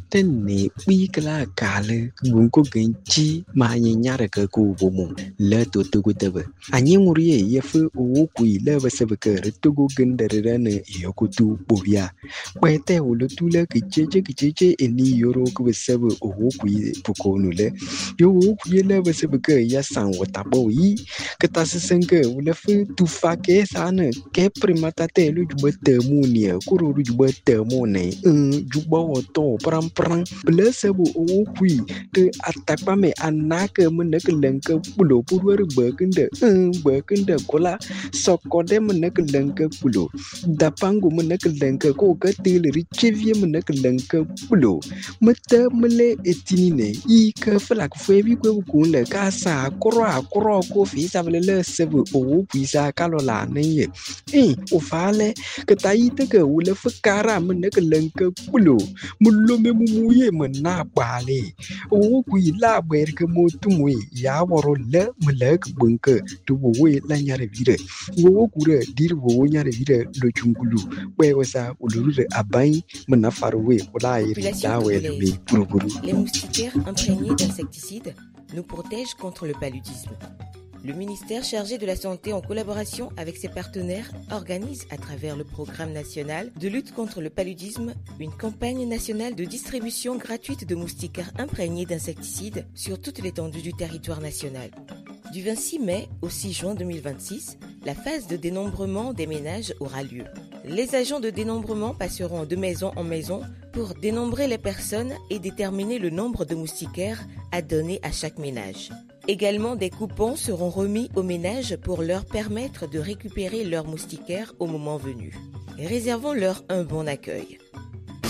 Tene bikla kale gunko genchi ma nyara ka ku bomo le to tugu tebe anyi ngurie yefu o ku ile basebe ka tugu gendere ne yokutu bobia kwete ulutule kicheche eni yoro ku basebe o ku pukonu le yo ku ile basebe ka ya san watabo yi katasenke ulefu tufake sana ke primata te lu jubete munia kuro jubete mone jubo to pram blessable o kui te atakpame anake meneke lenke pulo purwer bekende kola sokode meneke lenke pulo dapangu meneke lenke ko gatil richevie meneke lenke pulo mete mele etinine I ke flak febi ko kunle kasa kro ko fi savele sebe o kui sa kalola neye o fale ke taite ke ule fakara meneke lenke pulo mulome mumuye mena bale o kui la berke motumwe ya woro le melek bunke tuwe la nyare vire wo kure dir wo nyare vire lo chungulu we wasa ulure abai mena farwe wala iri dawe me purupuru. Les moustiquaires imprégnés d'insecticides nous protègent contre le paludisme. Le ministère chargé de la Santé, en collaboration avec ses partenaires, organise à travers le programme national de lutte contre le paludisme une campagne nationale de distribution gratuite de moustiquaires imprégnés d'insecticides sur toute l'étendue du territoire national. Du 26 mai au 6 juin 2026, la phase de dénombrement des ménages aura lieu. Les agents de dénombrement passeront de maison en maison pour dénombrer les personnes et déterminer le nombre de moustiquaires à donner à chaque ménage. Également, des coupons seront remis aux ménages pour leur permettre de récupérer leurs moustiquaires au moment venu. Réservons-leur un bon accueil.